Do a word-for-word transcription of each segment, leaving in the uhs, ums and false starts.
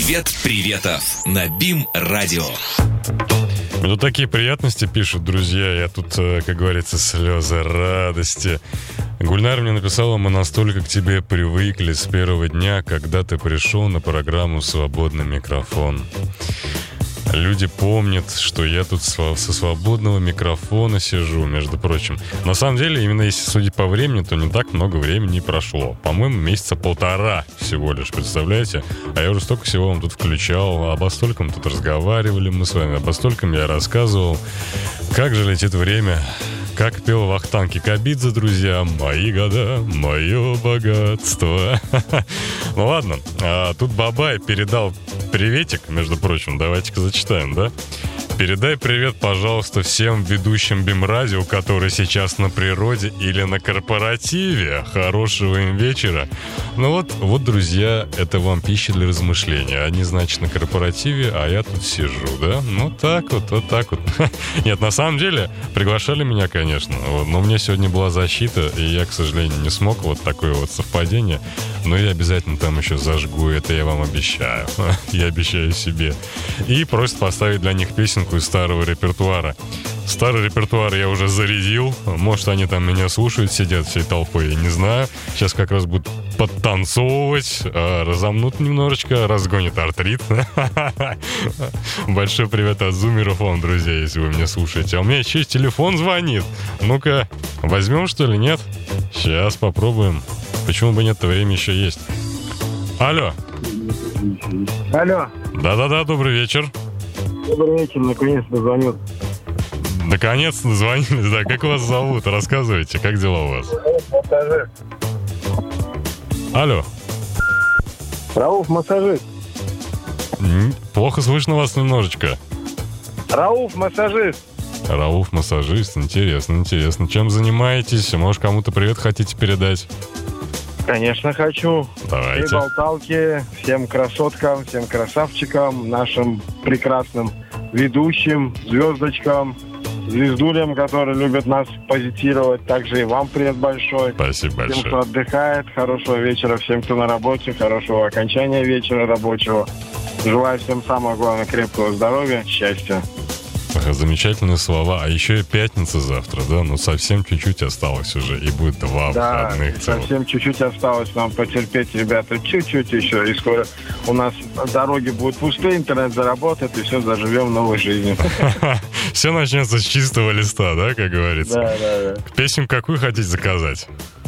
Привет Приветов на БИМ-радио. Ну, такие приятности пишут, друзья. Я тут, как говорится, слезы радости. Гульнар мне написала: мы настолько к тебе привыкли с первого дня, когда ты пришел на программу «Свободный микрофон». Люди помнят, что я тут со свободного микрофона сижу, между прочим. На самом деле, именно если судить по времени, то не так много времени прошло. По-моему, месяца полтора всего лишь, представляете? А я уже столько всего вам тут включал, обо стольком тут разговаривали мы с вами, обо стольком я рассказывал. Как же летит время. Как пел Вахтанг Кикабидзе, друзья, мои года, мое богатство. Ну ладно, а тут Бабай передал приветик, между прочим, давайте-ка зачитаем, да? Передай привет, пожалуйста, всем ведущим БИМ-радио, которые сейчас на природе или на корпоративе. Хорошего им вечера. Ну вот, вот, друзья, это вам пища для размышления. Они, значит, на корпоративе, а я тут сижу, да? Ну так вот, вот так вот. Нет, на самом деле, приглашали меня, конечно, вот, но у меня сегодня была защита, и я, к сожалению, не смог. Вот такое вот совпадение. Но я обязательно там еще зажгу, это я вам обещаю. Я обещаю себе. И просят поставить для них песенку из старого репертуара. Старый репертуар я уже зарядил. Может, они там меня слушают, сидят всей толпой, я не знаю. Сейчас как раз будут подтанцовывать, разомнут немножечко, разгонит артрит. Большой привет от зумеров вам, друзья, если вы меня слушаете. А у меня еще телефон звонит. Ну-ка, возьмем, что ли, нет? Сейчас попробуем. Почему бы нет, то время еще есть. Алло. Алло. Да-да-да, добрый вечер. Добрый вечер, наконец-то звоню. Наконец-то дозвонились, да. Как вас зовут? Рассказывайте, как дела у вас? Массажист. Алло. Рауф, массажист. Плохо слышно вас немножечко. Рауф, массажист. Рауф, массажист. Интересно, интересно. Чем занимаетесь? Может, кому-то привет хотите передать? Конечно, хочу. Давайте. Всей болталке, всем красоткам, всем красавчикам, нашим прекрасным ведущим, звездочкам, звездулям, которые любят нас позитировать. Также и вам привет большой. Спасибо большое. Всем, кто отдыхает, хорошего вечера. Всем, кто на работе, хорошего окончания вечера рабочего. Желаю всем самого главного крепкого здоровья, счастья. Замечательные слова. А еще и пятница завтра, да? Ну, совсем чуть-чуть осталось уже. И будет два да, выходных. совсем чуть-чуть осталось нам потерпеть, ребята. Чуть-чуть еще. И скоро у нас дороги будут пустые, интернет заработает, и все, заживем новой жизнью. Все начнется с чистого листа, да, как говорится? Да, да, да. Песню какую хотите заказать?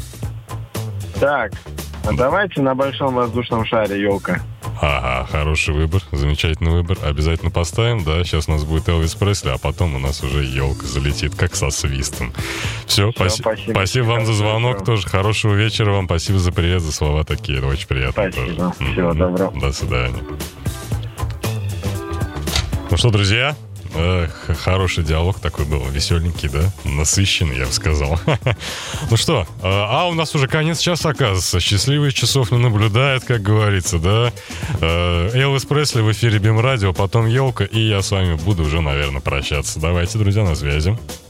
Так, давайте на большом воздушном шаре «Елка». Ага, хороший выбор, замечательный выбор. Обязательно поставим, да. Сейчас у нас будет Элвис Пресли, а потом у нас уже елка залетит, как со свистом. Все, Все спаси- спасибо. спасибо вам за звонок, Все. тоже хорошего вечера вам. Спасибо за привет, за слова такие, это очень приятно. Спасибо. Тоже. Всего М-м. доброго. До свидания. Ну что, друзья, Эх, хороший диалог такой был, веселенький, да? Насыщенный, я бы сказал. Ну что, а у нас уже конец часа, оказывается. Счастливых часов не наблюдает, как говорится, да? Элвис Пресли в эфире БИМ-радио, потом елка, и я с вами буду уже, наверное, прощаться. Давайте, друзья, на связи.